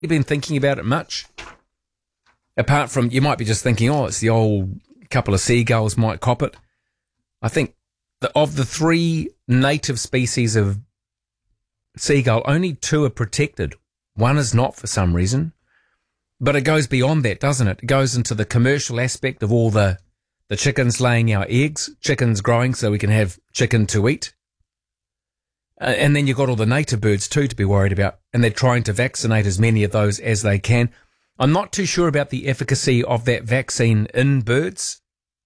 you been thinking about it much? Apart from, you might be just thinking, oh, it's the old couple of seagulls might cop it. I think of the 3 native species of seagull, only 2 are protected. 1 is not for some reason. But it goes beyond that, doesn't it? It goes into the commercial aspect of all the chickens laying our eggs, chickens growing so we can have chicken to eat. And then you've got all the native birds too to be worried about. And they're trying to vaccinate as many of those as they can. I'm not too sure about the efficacy of that vaccine in birds.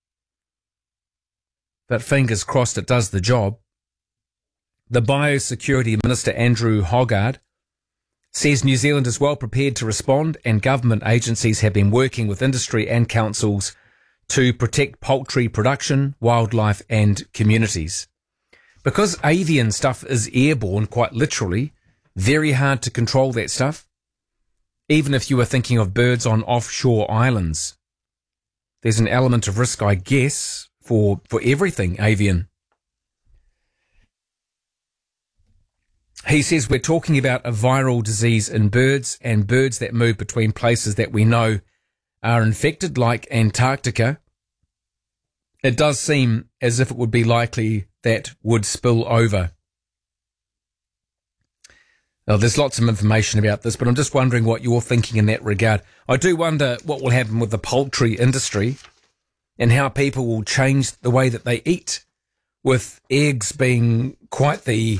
But fingers crossed it does the job. The Biosecurity Minister, Andrew Hoggard, says New Zealand is well prepared to respond and government agencies have been working with industry and councils to protect poultry production, wildlife and communities. Because avian stuff is airborne, quite literally, very hard to control that stuff. Even if you were thinking of birds on offshore islands, there's an element of risk, I guess, for everything avian. He says we're talking about a viral disease in birds and birds that move between places that we know are infected, like Antarctica. It does seem as if it would be likely that would spill over. Now, there's lots of information about this, but I'm just wondering what you're thinking in that regard. I do wonder what will happen with the poultry industry and how people will change the way that they eat, with eggs being quite the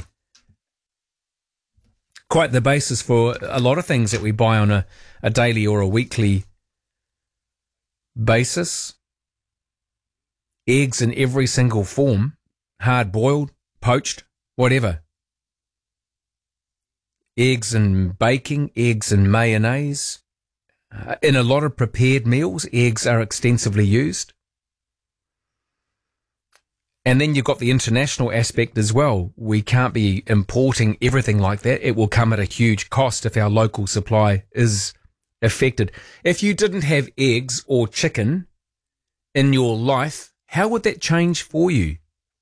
basis for a lot of things that we buy on a daily or a weekly basis. Eggs in every single form, hard-boiled, poached, whatever. Eggs in baking, eggs in mayonnaise. In a lot of prepared meals, eggs are extensively used. And then you've got the international aspect as well. We can't be importing everything like that. It will come at a huge cost if our local supply is affected. If you didn't have eggs or chicken in your life, how would that change for you?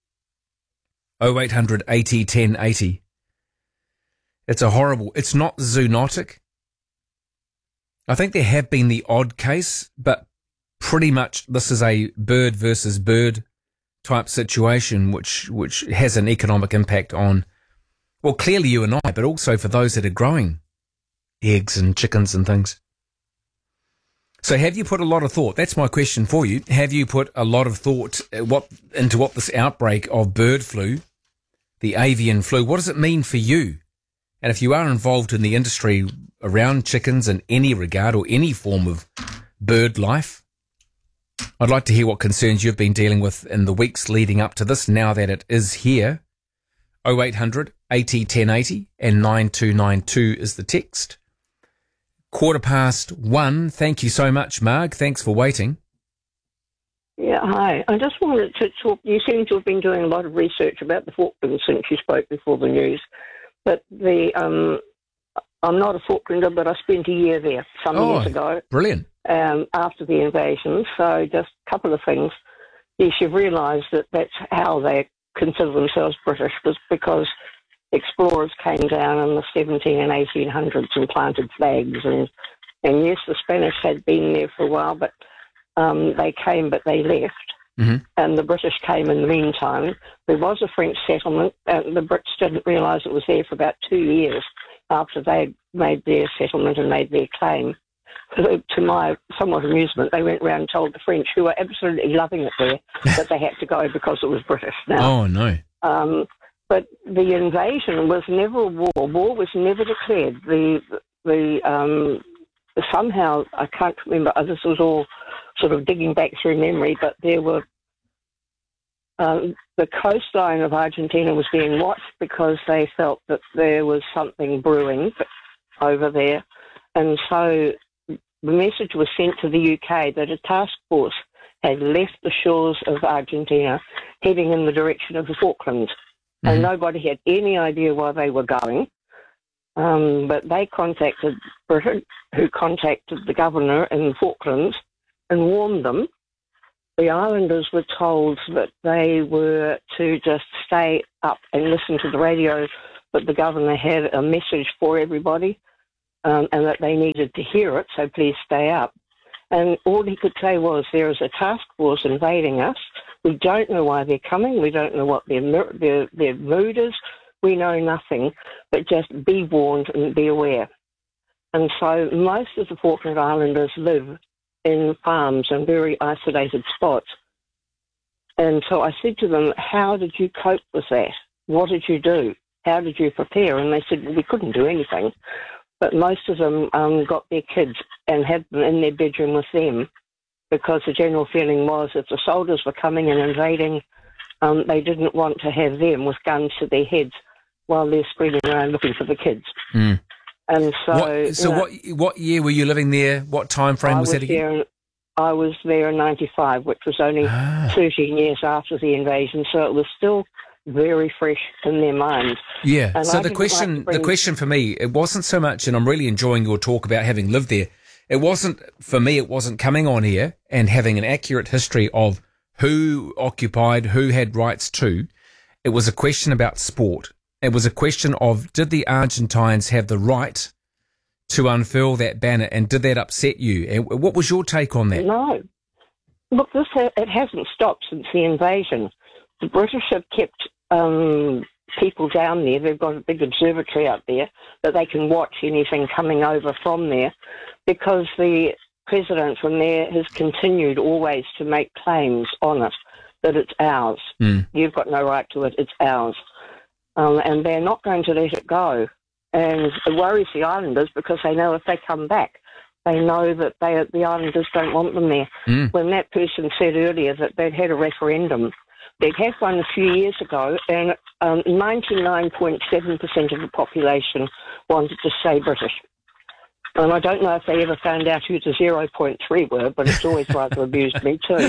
0800 80 10 80. It's not zoonotic. I think there have been the odd case, but pretty much this is a bird versus bird type situation, which has an economic impact on, well, clearly you and I, but also for those that are growing eggs and chickens and things. So have you put a lot of thought? That's my question for you. Have you put a lot of thought into what this outbreak of bird flu, the avian flu, what does it mean for you? And if you are involved in the industry around chickens in any regard or any form of bird life, I'd like to hear what concerns you've been dealing with in the weeks leading up to this, now that it is here. 0800 80 1080 and 9292 is the text. 1:15. Thank you so much, Marg. Thanks for waiting. Yeah, hi. I just wanted to talk. You seem to have been doing a lot of research about the Falklands since you spoke before the news. But I'm not a Falklander, but I spent a year there some years ago. Brilliant. After the invasion. So just a couple of things. Yes, you've realised that that's how they consider themselves British, was because explorers came down in the 17 and 1800s and planted flags. And yes, the Spanish had been there for a while, but they came, but they left. Mm-hmm. And the British came in the meantime. There was a French settlement, and the Brits didn't realise it was there for about 2 years after they made their settlement and made their claim. To my somewhat amusement, they went round and told the French, who were absolutely loving it there, that they had to go because it was British now. Oh, no. But the invasion was never a war. War was never declared. Somehow, I can't remember, this was all sort of digging back through memory, but there were the coastline of Argentina was being watched because they felt that there was something brewing over there. And so the message was sent to the UK that a task force had left the shores of Argentina heading in the direction of the Falklands. Mm-hmm. And nobody had any idea where they were going. But they contacted Britain, who contacted the governor in the Falklands and warned them. The islanders were told that they were to just stay up and listen to the radio, but the governor had a message for everybody. and that they needed to hear it, so please stay up. And all he could say was, there is a task force invading us. We don't know why they're coming. We don't know what their mood is. We know nothing, but just be warned and be aware. And so most of the Falkland Islanders live in farms and very isolated spots. And so I said to them, how did you cope with that? What did you do? How did you prepare? And they said, well, we couldn't do anything. But most of them got their kids and had them in their bedroom with them, because the general feeling was if the soldiers were coming and invading, they didn't want to have them with guns to their heads while they're spreading around looking for the kids. Mm. And so... What year were you living there? What time frame was that again? I was there in 95, which was only 13 years after the invasion, so it was still very fresh in their minds. Yeah, and so the question for me, it wasn't so much, and I'm really enjoying your talk about having lived there, it wasn't coming on here and having an accurate history of who occupied, who had rights to. It was a question about sport. It was a question of, did the Argentines have the right to unfurl that banner, and did that upset you? And what was your take on that? No. Look, it hasn't stopped since the invasion. The British have kept people down there. They've got a big observatory up there that they can watch anything coming over from there, because the president from there has continued always to make claims on it, that it's ours. Mm. You've got no right to it, it's ours. And they're not going to let it go. And it worries the islanders, because they know if they come back, they know that the islanders don't want them there. Mm. When that person said earlier that they'd had a referendum, they'd had one a few years ago, and 99.7% of the population wanted to stay British. And I don't know if they ever found out who the 0.3 were, but it's always rather amused me too.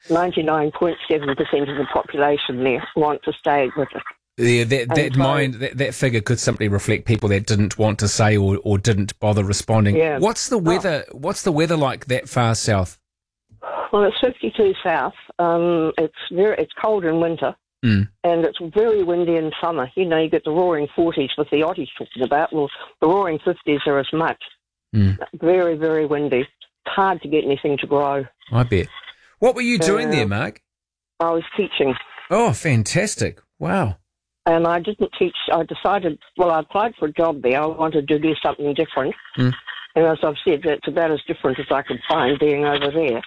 99.7% of the population there want to stay British. Yeah, that figure could simply reflect people that didn't want to say or didn't bother responding. Yeah. What's the weather? What's the weather like that far south? Well, it's 52 south. It's cold in winter, and it's very windy in summer. You know, you get the roaring 40s with the Otties talking about. Well, the roaring 50s are as much. Very, very windy. It's hard to get anything to grow. I bet. What were you doing there, Mark? I was teaching. Oh, fantastic! Wow. And I didn't teach. I decided, I applied for a job there. I wanted to do something different. And as I've said, it's about as different as I could find being over there.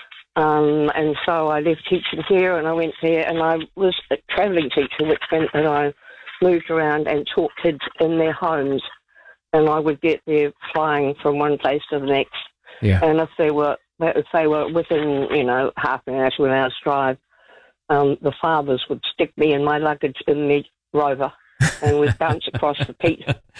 And so I left teaching here and I went there, and I was a travelling teacher, which meant that I moved around and taught kids in their homes. And I would get there flying from one place to the next. Yeah. And if they were within, half an hour to an hour's drive, the fathers would stick me and my luggage in the rover, and we'd bounce across the peat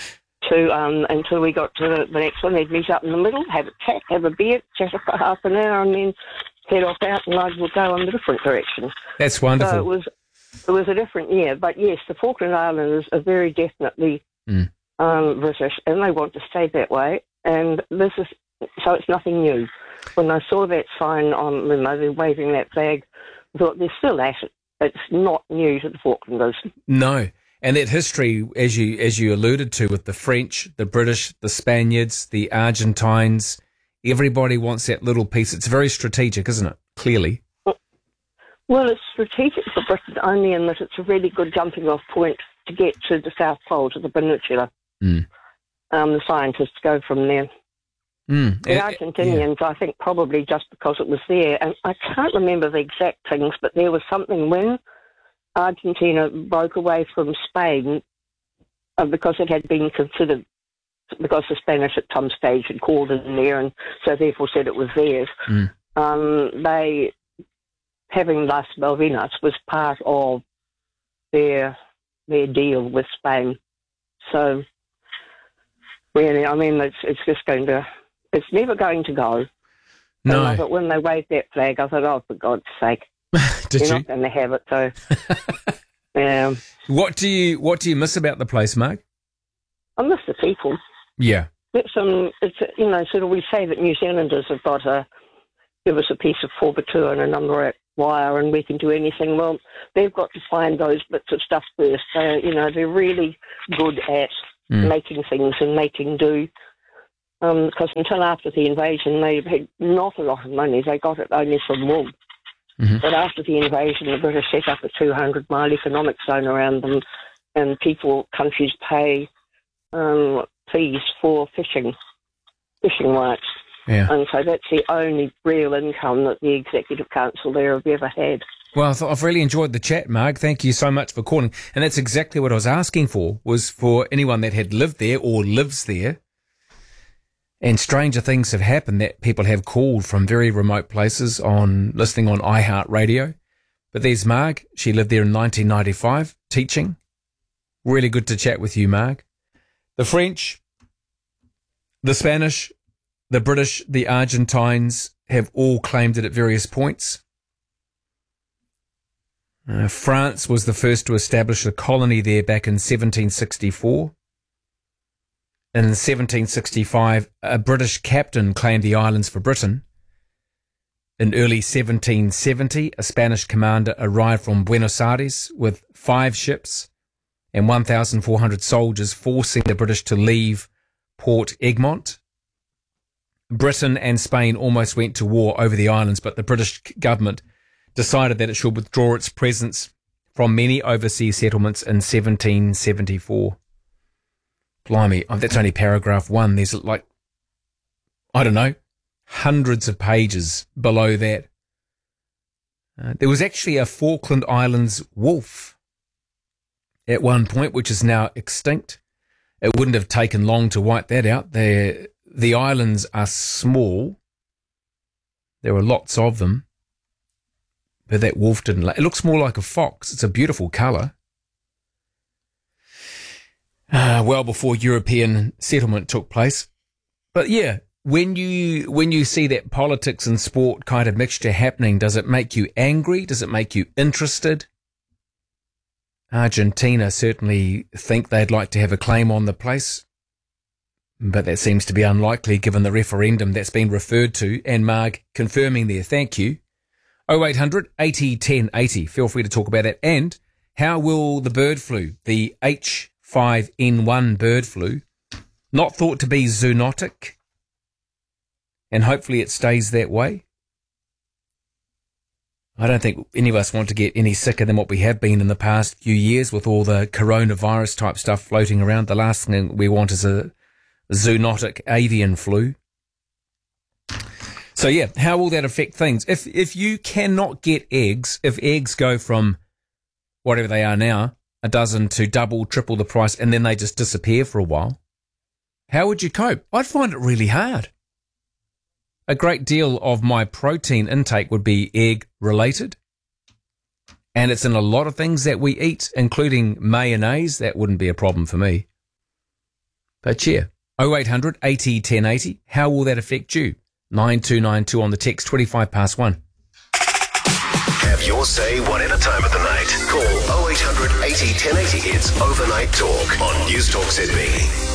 until we got to the next one. They'd meet up in the middle, have a chat, have a beer, chat for half an hour, and then head off out, and I would go in a different direction. That's wonderful. So it was a different year, but yes, the Falkland Islanders are very definitely British, and they want to stay that way. And so it's nothing new. When I saw that sign on, they're waving that flag, I thought they're still at it. It's not new to the Falklanders. No. And that history, as you alluded to, with the French, the British, the Spaniards, the Argentines, everybody wants that little piece. It's very strategic, isn't it? Clearly. Well, it's strategic for Britain only in that it's a really good jumping off point to get to the South Pole, to the peninsula. The scientists go from there. The Argentinians, I think probably just because it was there, and I can't remember the exact things, but there was something when Argentina broke away from Spain, because it had been considered, because the Spanish at some stage had called in there and so therefore said it was theirs. They, having Las Malvinas, was part of their deal with Spain. So really, I mean, it's never going to go. No. But when they waved that flag, I thought, oh, for God's sake. Did They're you? not going to have it, so. Yeah. What do you miss about the place, Mark? I miss the people. Yeah. It's sort of, we say that New Zealanders have got to give us a piece of 4x2 and a number at wire and we can do anything. Well, they've got to find those bits of stuff first. They're really good at making things and making do. because until after the invasion, they had not a lot of money. They got it only from wool. Mm-hmm. But after the invasion, the British set up a 200-mile economic zone around them, and countries pay fees for fishing rights. Yeah. And so that's the only real income that the Executive Council there have ever had. Well, I've really enjoyed the chat, Marg. Thank you so much for calling. And that's exactly what I was asking for, was for anyone that had lived there or lives there. And stranger things have happened that people have called from very remote places listening on iHeartRadio. But there's Marg. She lived there in 1995, teaching. Really good to chat with you, Marg. The French, the Spanish, the British, the Argentines have all claimed it at various points. France was the first to establish a colony there back in 1764. In 1765, a British captain claimed the islands for Britain. In early 1770, a Spanish commander arrived from Buenos Aires with 5 ships and 1,400 soldiers, forcing the British to leave Port Egmont. Britain and Spain almost went to war over the islands, but the British government decided that it should withdraw its presence from many overseas settlements in 1774. Blimey, that's only paragraph 1. There's hundreds of pages below that. There was actually a Falkland Islands wolf at one point, which is now extinct. It wouldn't have taken long to wipe that out. The islands are small. There are lots of them. But that wolf didn't. It looks more like a fox. It's a beautiful colour. Well before European settlement took place. But yeah, when you see that politics and sport kind of mixture happening, does it make you angry? Does it make you interested? Argentina certainly think they'd like to have a claim on the place, but that seems to be unlikely given the referendum that's been referred to. And Marg confirming there. Thank you. 0800 80 1080. Feel free to talk about that. And how will the bird flu, the H5N1 bird flu, not thought to be zoonotic, and hopefully it stays that way? I don't think any of us want to get any sicker than what we have been in the past few years with all the coronavirus type stuff floating around. The last thing we want is a zoonotic avian flu. So yeah, how will that affect things? If you cannot get eggs, if eggs go from whatever they are now, a dozen to double, triple the price, and then they just disappear for a while, how would you cope? I'd find it really hard. A great deal of my protein intake would be egg related. And it's in a lot of things that we eat, including mayonnaise. That wouldn't be a problem for me. But yeah, 0800 80 1080. How will that affect you? 9292 on the text, 25 past 1. Have your say whatever time of the night. Call 0800 80 1080. It's Overnight Talk on News Talk Sydney.